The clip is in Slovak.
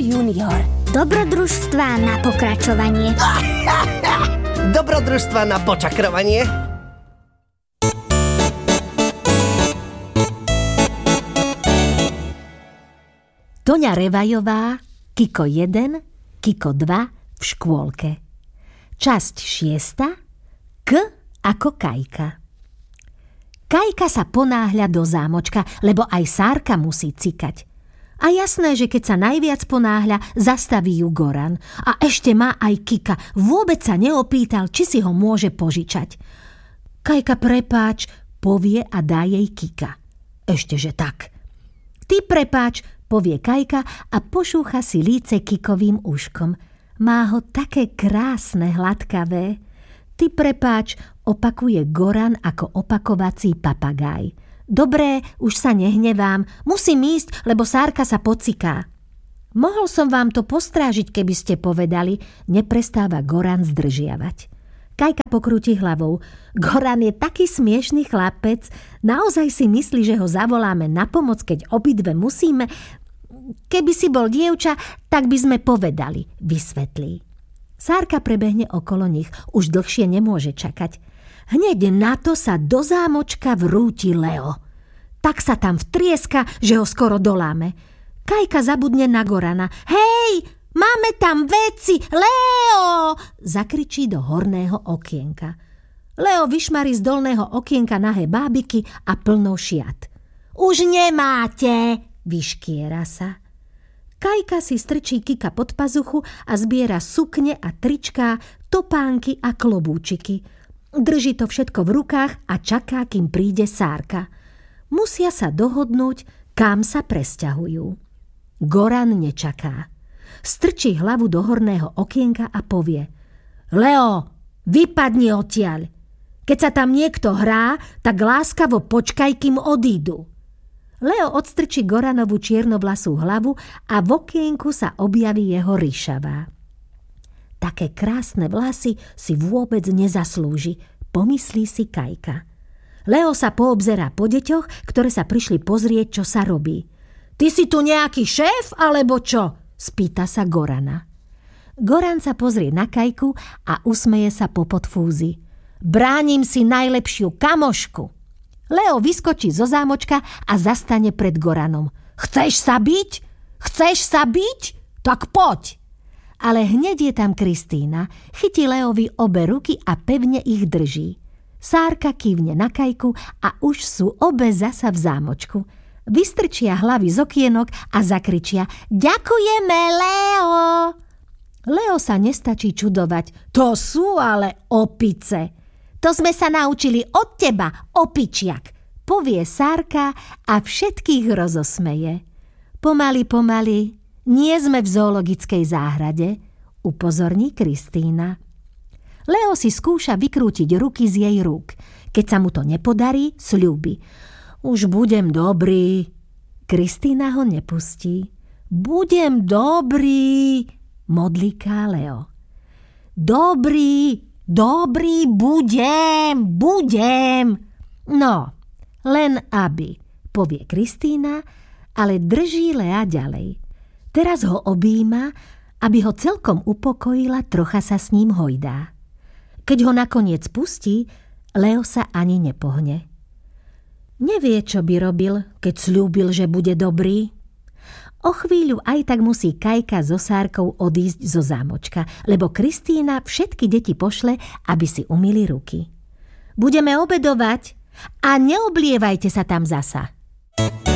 junior. Dobrodružstvá na pokračovanie. Dobrodružstva na počakrovanie. Toňa Revajová, Kiko 1, Kiko 2 v škôlke. Časť 6. K ako Kajka. Kajka sa ponáhľa do zámočka, lebo aj Sárka musí cikať. A jasné, že keď sa najviac ponáhľa, zastaví ju Goran. A ešte má aj Kika. Vôbec sa neopýtal, či si ho môže požičať. Kajka, prepáč, povie a dá jej Kika. Ešte, že tak. Ty prepáč, povie Kajka a pošúcha si líce Kikovým uškom. Má ho také krásne, hladkavé. Ty prepáč, opakuje Goran ako opakovací papagáj. Dobré, už sa nehnevám. Musím ísť, lebo Sárka sa pociká. Mohol som vám to postrážiť, keby ste povedali, neprestáva Goran zdržiavať. Kajka pokrúti hlavou. Goran je taký smiešný chlapec. Naozaj si myslí, že ho zavoláme na pomoc, keď obidve musíme? Keby si bol dievča, tak by sme povedali, vysvetlí. Sárka prebehne okolo nich. Už dlhšie nemôže čakať. Hneď na to sa do zámočka vrúti Leo. Tak sa tam vtrieska, že ho skoro doláme. Kajka zabudne na Gorana. Hej, máme tam veci, Leo! Zakričí do horného okienka. Leo vyšmarí z dolného okienka nahé bábiky a plno šiat. Už nemáte, vyškiera sa. Kajka si strčí Kika pod pazuchu a zbiera sukne a tričká, topánky a klobúčiky. Drží to všetko v rukách a čaká, kým príde Sárka. Musia sa dohodnúť, kam sa presťahujú. Goran nečaká. Strčí hlavu do horného okienka a povie: Leo, vypadni odtiaľ. Keď sa tam niekto hrá, tak láskavo počkaj, kým odídu. Leo odstrčí Goranovú čiernovlasú hlavu a v okienku sa objaví jeho ryšavá. Také krásne vlasy si vôbec nezaslúži, pomyslí si Kajka. Leo sa poobzerá po deťoch, ktoré sa prišli pozrieť, čo sa robí. Ty si tu nejaký šéf, alebo čo? Spýta sa Gorana. Goran sa pozrie na Kajku a usmeje sa popod fúzy. Bránim si najlepšiu kamošku. Leo vyskočí zo zámočka a zastane pred Goranom. Chceš sa biť? Chceš sa biť? Tak poď! Ale hneď je tam Kristína, chytí Leovi obe ruky a pevne ich drží. Sárka kývne na Kajku a už sú obe zasa v zámočku. Vystrčia hlavy z okienok a zakričia: Ďakujeme, Leo! Leo sa nestačí čudovať. To sú ale opice. To sme sa naučili od teba, opičiak, povie Sárka a všetkých rozosmeje. Pomaly, nie sme v zoologickej záhrade, upozorní Kristína. Leo si skúša vykrútiť ruky z jej rúk. Keď sa mu to nepodarí, sľúbi: Už budem dobrý. Kristína ho nepustí. Budem dobrý, modliká Leo. Dobrý, budem. No, len aby, povie Kristína, ale drží Lea ďalej. Teraz ho objíma, aby ho celkom upokojila, trocha sa s ním hojdá. Keď ho nakoniec pustí, Leo sa ani nepohne. Nevie, čo by robil, keď sľúbil, že bude dobrý. O chvíľu aj tak musí Kajka so Sárkou odísť zo zámočka, lebo Kristína všetky deti pošle, aby si umyli ruky. Budeme obedovať a neoblievajte sa tam zasa.